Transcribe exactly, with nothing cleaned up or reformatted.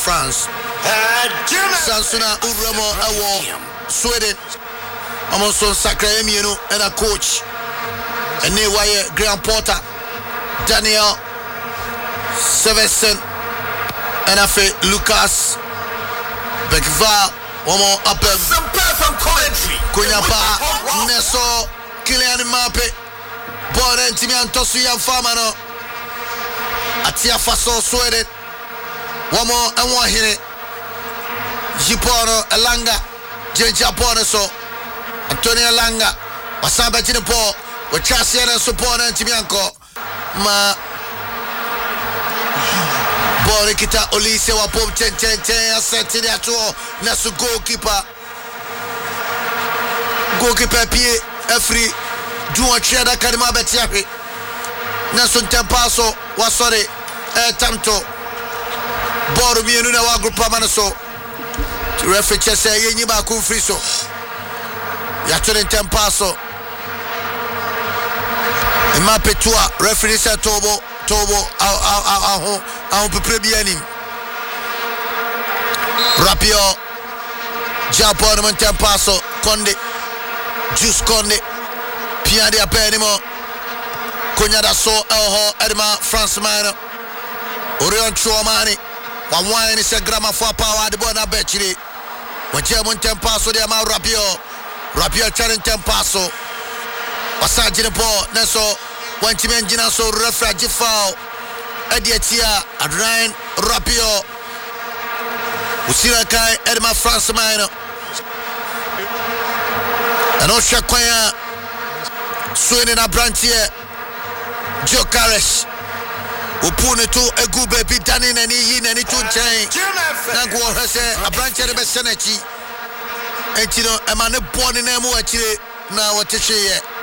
France. Sansuna Uramo Awo Sweden. Amonson Sakra Emienu and a coach. And Newaye Graham Porter. Daniel Severson. And I feel Lucas Bekva. One more up and some perfect commentary. Kunyapa Neso Kylian Mbappe. Born and Timian Tosu Yan Famano. Atia Faso Sweden. One more and one here. Jipono Elanga. Jenja Boneso. Antonio Langa. Wasamba Jinipo. With Chasiana Support and Timianco. Ma Borikita Olise wa pop ten ten ten aseti ni atuo nasu goalkeeper goalkeeper pie every duo cheda kadima betiape nasu tempaso wa sorry eh tamto boru mienu na wa group amanaso referee chese yenyi ba ku free so ya tone tempaso Mbappe tua referee sa tobo tobo au au au au au peu bien nim Rapio Japon monte passo Konde Jus Konde Piade apenimo Konyada so elho Edma France man Orion Chouamani wa wine se grama fo power de bona betchiri Waje monte passo de ma Rapio Rapio challenge passo Pasagine po neso Wanti menjina so referee foul Ediatia Adrien Rapio Usira kai Edma France man Anosha kwaya Swini na brantie Joe Carrish Upune tu egube pitani na ni yine ni chunchen Nangu wahase abrantie de besenechi Entino emane boni nemu wachire Na watisheye